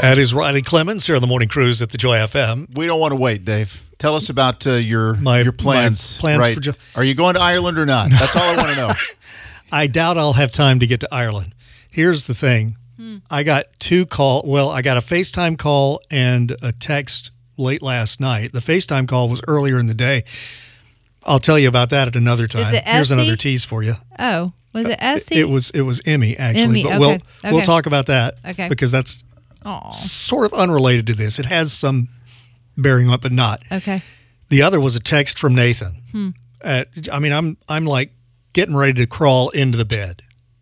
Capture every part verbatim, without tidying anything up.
That is Riley Clemens here on the Morning Cruise at the Joy F M. We don't want to wait, Dave. Tell us about uh, your My- your plans. my plans right. for Ju- Are you going to Ireland or not? That's all I want to know. I doubt I'll have time to get to Ireland. Here's the thing. Hmm. I got two call. Well, I got a FaceTime call and a text late last night. The FaceTime call was earlier in the day. I'll tell you about that at another time. Is it Here's Essie? another tease for you. Oh, was it Essie? It was it was Emmy actually, Emmy, but okay, we'll okay. we'll talk about that Okay. because that's Aw. sort of unrelated to this. It has some bearing on it, but not. Okay. The other was a text from Nathan. Hmm. At, I mean, I'm I'm like getting ready to crawl into the bed,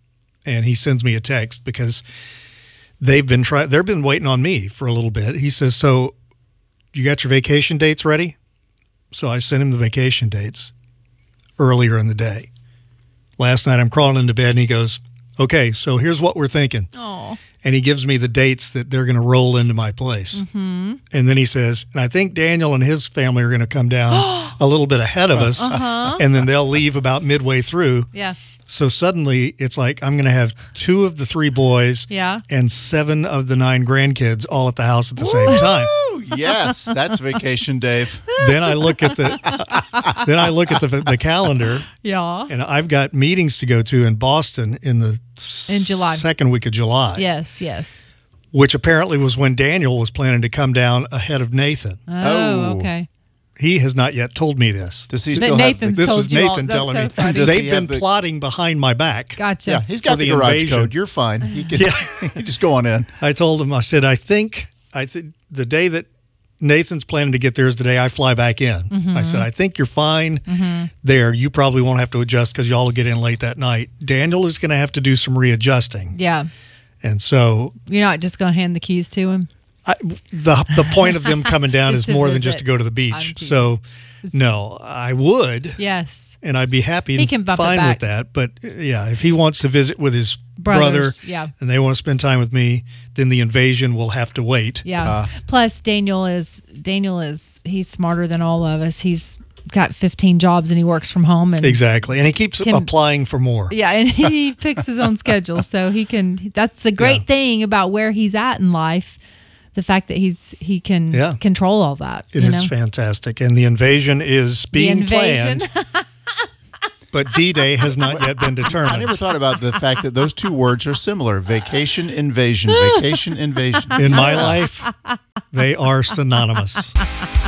and he sends me a text because they've been trying. They've been waiting on me for a little bit. He says, "So, you got your vacation dates ready?" So I sent him the vacation dates earlier in the day. Last night I'm crawling into bed, and he goes, "Okay, so here's what we're thinking." Oh. And he gives me the dates that they're going to roll into my place. Mm-hmm. And then he says, and I think Daniel and his family are going to come down a little bit ahead of us. Uh-huh. And then they'll leave about midway through. Yeah. So suddenly it's like I'm going to have two of the three boys Yeah. and seven of the nine grandkids all at the house at the same time. Ooh, yes, that's vacation, Dave. Then I look at the then I look at the the calendar, Yeah. and I've got meetings to go to in Boston in the In July. second week of July. Yes, yes. Which apparently was when Daniel was planning to come down ahead of Nathan. Oh, Oh. okay. He has not yet told me this. Does he But still Nathan's have This told was you all- Nathan that's telling so me. funny. Does They've he been have the- plotting behind my back. Gotcha. the? Yeah, he's got For the, the garage invasion. code. You're fine. He can, Yeah. you just go on in. I told him, I said, I think, I think the day that Nathan's planning to get there is the day I fly back in. Mm-hmm. I said, I think you're fine Mm-hmm. there. You probably won't have to adjust because y'all will get in late that night. Daniel is going to have to do some readjusting. Yeah. And so You're not just going to hand the keys to him? I, the the point of them coming down Is is to more than visit. just to go to the I'm beach. teasing. So, no, I would. Yes. And I'd be happy He and can bump it fine back. with that. But uh, yeah, if he wants to visit with his Brothers, brother yeah. and they want to spend time with me, then the invasion will have to wait. Yeah. Uh, Plus, Daniel is Daniel is he's smarter than all of us. He's got fifteen jobs and he works from home and Exactly. And he keeps Can- applying for more. yeah, and he picks his own schedule, so he can. That's the great Yeah. thing about where he's at in life, the fact that he's he can Yeah. control all that. It you is know? fantastic. And the invasion is being invasion. planned. But D-Day has not yet been I determined. never thought about the fact that those two words are similar. Vacation, invasion. Vacation, invasion. In my life, they are synonymous.